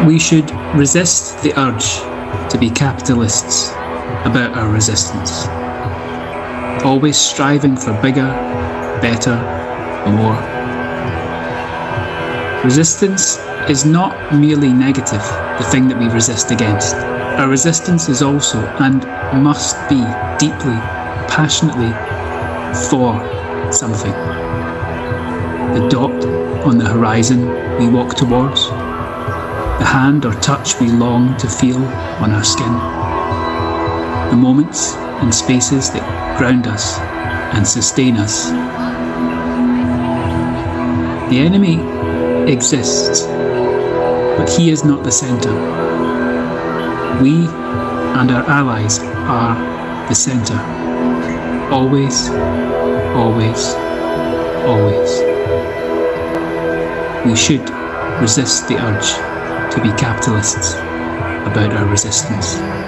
We should resist the urge to be capitalists about our resistance, always striving for bigger, better, more. Resistance is not merely negative, the thing that we resist against. Our resistance is also, and must be, deeply, passionately for something. The dot on the horizon we walk towards, the hand or touch we long to feel on our skin, the moments and spaces that ground us and sustain us. The enemy exists, but he is not the centre. We and our allies are the centre. Always, always, always. We should resist the urge to be capitalists about our resistance.